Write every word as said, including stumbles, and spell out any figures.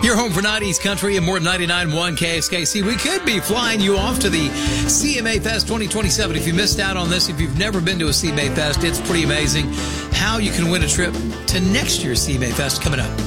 Your home for nineties country and more than ninety-nine point one K S K C. We could be flying you off to the C M A Fest twenty twenty-seven. If you missed out on this, if you've never been to a C M A Fest, it's pretty amazing how you can win a trip to next year's C M A Fest coming up.